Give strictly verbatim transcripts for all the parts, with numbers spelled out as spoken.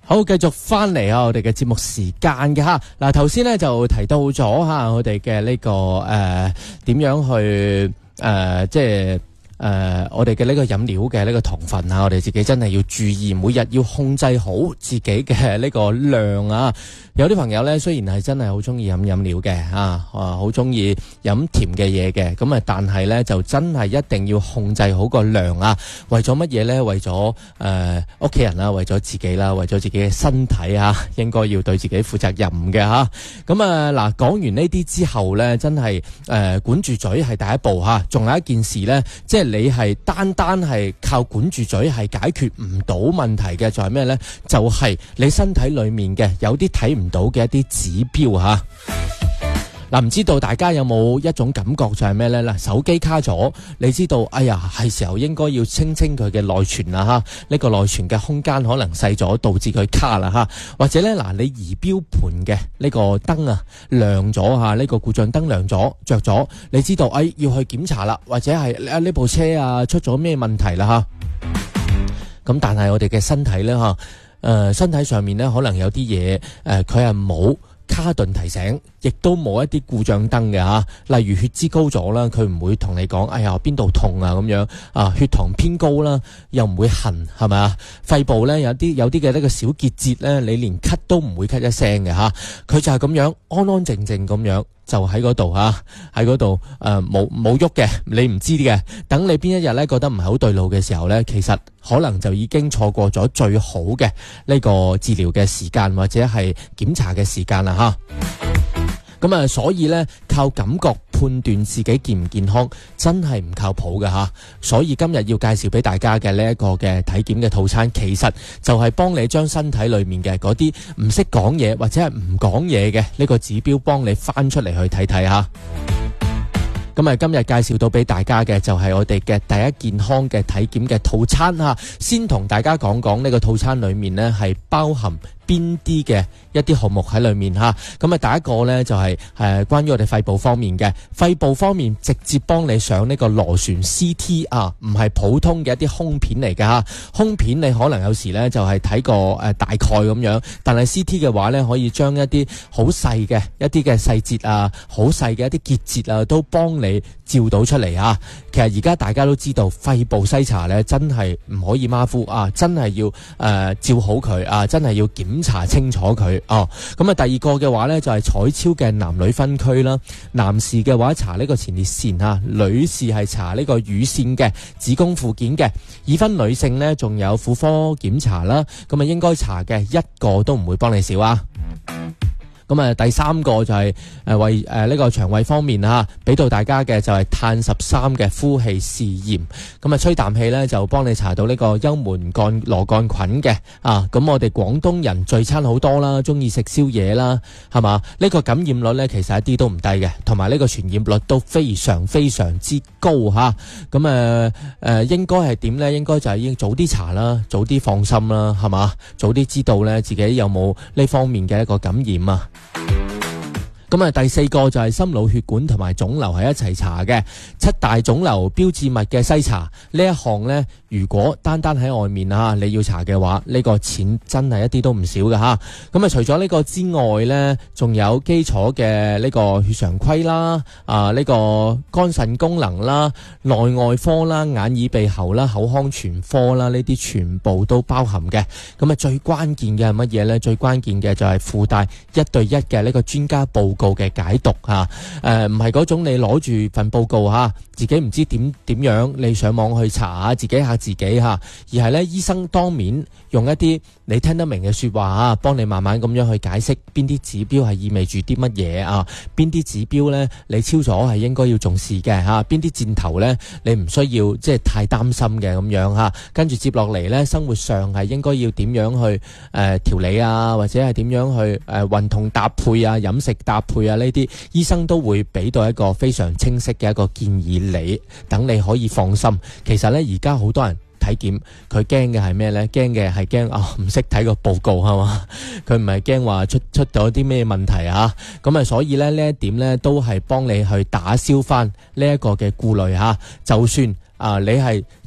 好，繼續翻嚟啊！我哋嘅節目時間嘅吓，嗱頭先咧就提到咗吓，我哋嘅呢個誒點樣去誒、呃、即係。誒、呃，我哋嘅呢個飲料嘅呢個糖分啊，我哋自己真係要注意，每日要控制好自己嘅呢個量啊。有啲朋友咧，雖然係真係好中意飲飲料嘅啊，啊好中意飲甜嘅嘢嘅，咁啊，但係咧就真係一定要控制好個量啊。為咗乜嘢咧？為咗誒屋企人啦，為咗自己啦，為咗自己嘅身體啊，應該要對自己負責任嘅吓。咁啊嗱，講完呢啲之後咧，真係誒、呃、管住嘴係第一步吓，仲有一件事咧，即係。你係單單係靠管住嘴係解決唔到問題嘅，就係咩呢？就係、是、你身體裏面嘅有啲睇唔到嘅一啲指標吓。嗱，唔知道大家有冇一種感覺就係咩呢？嗱，手機卡咗，你知道，哎呀，係時候應該要清清佢嘅內存啦，吓，呢個內存嘅空間可能細咗，導致佢卡啦，吓，或者呢，嗱，你儀表盤嘅呢個燈啊亮咗吓，呢個故障燈亮咗着咗，你知道，哎，要去檢查啦，或者係啊呢部車啊出咗咩問題啦，吓，咁但係我哋嘅身體呢，吓，誒，身體上面呢，可能有啲嘢，誒，佢係冇卡頓提醒，亦都冇一啲故障燈嘅吓，例如血脂高咗啦，佢唔會同你講，哎呀邊度痛啊咁樣啊，血糖偏高啦，又唔會痕係咪啊？肺部咧有啲有啲嘅呢個小結節咧，你連咳都唔會咳一聲嘅吓，佢就係咁樣安安靜靜咁樣就喺嗰度吓，喺嗰度誒冇冇喐嘅，你唔知嘅。等你邊一日咧覺得唔係好對路嘅時候咧，其實可能就已經錯過咗最好嘅呢個治療嘅時間或者係檢查嘅時間啦吓。咁啊，所以咧靠感覺判斷自己健唔健康，真係唔靠譜嘅吓。所以今日要介紹俾大家嘅呢一個嘅體檢嘅套餐，其實就係幫你將身體裏面嘅嗰啲唔識講嘢或者係唔講嘢嘅呢個指標，幫你翻出嚟去睇睇吓。咁啊，今日介紹到俾大家嘅就係我哋嘅第一健康嘅體檢嘅套餐吓。先同大家講講呢個套餐裏面呢係包含邊啲嘅一啲項目喺裏面吓。咁啊，第一個呢就係誒關於我哋肺部方面嘅，肺部方面直接幫你上呢個螺旋 C T 啊，唔係普通嘅一啲胸片嚟㗎吓。胸片你可能有時呢就係睇個誒大概咁樣，但係 C T 嘅話呢，可以將一啲好細嘅一啲嘅細節啊，好細嘅一啲結節啊，都幫你照到出嚟啊。其實而家大家都知道肺部篩查呢真係唔可以馬虎啊，真係要誒、呃、照好佢啊，真係要檢查清楚佢哦。咁啊，第二個嘅話呢，就係彩超嘅男女分區啦。男士嘅話查呢個前列腺吓，女士係查呢個乳腺嘅子宮附件嘅。已婚女性呢，仲有婦科檢查啦。咁啊，應該查嘅一個都唔會幫你少啊。咁啊，第三個就係誒為誒呢個腸胃方面啊，俾到大家嘅就係碳十三嘅呼氣試驗。咁啊，吹啖氣咧就幫你查到呢個幽門桿螺桿菌嘅啊。咁我哋廣東人聚餐好多啦，中意食宵夜啦，係嘛？呢個感染率咧其實一啲都唔低嘅，同埋呢個傳染率都非常非常之高吓。咁誒誒應該係點咧？應該就係應早啲查啦，早啲放心啦，係嘛？早啲知道咧自己有冇呢方面嘅一個感染啊。咁啊，第四個就係心腦血管同埋腫瘤係一齊查嘅七大腫瘤標誌物嘅篩查。呢一項呢，如果單單喺外面啊，你要查嘅話，呢、這個錢真係一啲都唔少嘅吓。咁啊，除咗呢個之外呢，仲有基礎嘅呢個血常規啦，啊呢、這個肝腎功能啦、內外科啦、眼耳鼻喉啦、口腔全科啦，呢啲全部都包含嘅。咁啊，最關鍵嘅係乜嘢呢？最關鍵嘅就係附帶一對一嘅呢個專家報告嘅解讀吓，誒唔係嗰種你攞住份報告吓，自己唔知點點樣，你上網去查下，自己嚇自己吓，而係咧醫生當面用一啲你聽得明嘅說話啊，幫你慢慢咁樣去解釋邊啲指標係意味住啲乜嘢啊，邊啲指標咧你超咗係應該要重視嘅吓，邊啲箭頭咧你唔需要即係太擔心嘅咁樣吓，跟住接落嚟咧生活上係應該要點樣去誒調理啊，或者係點樣去誒運動搭配啊，飲食搭配啊，呢啲醫生都會俾到一個非常清晰嘅一個建議你，等你可以放心。其實咧而家好多人體檢佢驚嘅係咩呢？驚嘅係驚啊唔識睇個報告係嘛？佢唔係驚話出出咗啲咩問題啊？咁啊，所以咧呢一點呢都係幫你去打消翻呢一個嘅顧慮吓。就算啊你係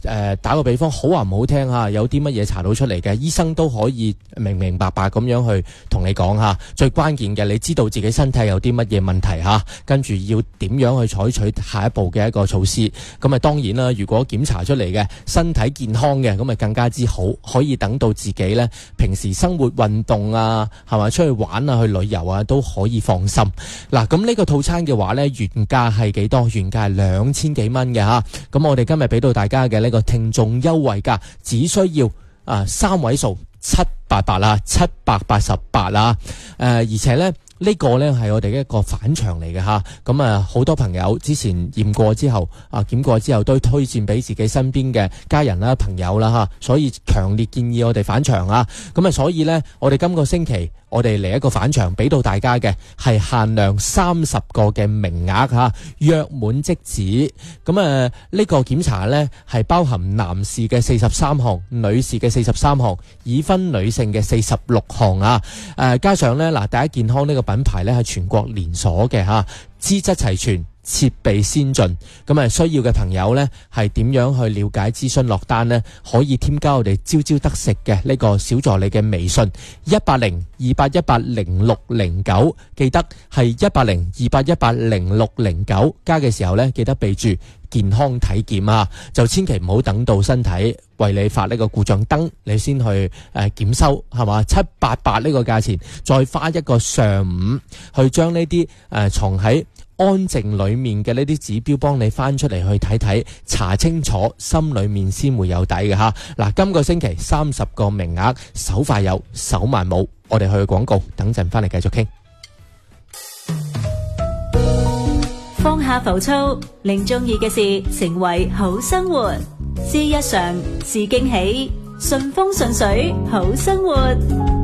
誒打個比方，好話唔好聽吓，有啲乜嘢查到出嚟嘅，醫生都可以明明白白咁樣去同你講吓。最關鍵嘅，你知道自己身體有啲乜嘢問題吓，跟住要點樣去採取下一步嘅一個措施。咁啊，當然啦，如果檢查出嚟嘅身體健康嘅，咁啊更加之好，可以等到自己咧平時生活運動啊，係咪出去玩啊，去旅遊啊，都可以放心。嗱，咁呢個套餐嘅話咧，原價係幾多？原價係兩千幾蚊嘅吓。咁我哋今日俾到大家嘅呢個聽眾優惠價，只需要啊三位數七八八啦，七百八十八啦。誒，而且咧。呢個呢係我哋一個反場嚟嘅吓，咁啊好多朋友之前驗過之後啊檢過之後都推薦俾自己身邊嘅家人啦、朋友啦吓，所以強烈建議我哋返場啊！咁啊，所以呢，我哋今個星期我哋嚟一個返場，俾到大家嘅係限量三十個嘅名額吓，約滿即止。咁啊呢個檢查呢係包含男士嘅四十三項，女士嘅四十三項，已婚女性嘅四十六項啊！誒加上呢嗱，第一健康呢個品牌咧係全國連鎖嘅吓，資質齊全，設備先進。咁啊，需要嘅朋友呢係點樣去了解諮詢落單呢？可以添加我哋朝朝得食嘅呢個小助理嘅微信一八零二八一八零六零九，記得係一八零二八一八零六零九，加嘅時候呢，記得備注健康體檢啊，就千祈唔好等到身體為你發呢個故障燈，你先去誒檢收，係嘛？七八八呢個價錢，再花一個上午去將呢啲誒藏喺安靜裏面嘅呢啲指標幫你翻出嚟去睇睇，查清楚，心裏面先會有底嘅吓。嗱，今個星期三十個名額，手快有，手慢冇。我哋去廣告，等陣翻嚟繼續傾。 放下浮躁，令中意嘅事成為好生活。是日常，是驚喜，順風順水，好生活。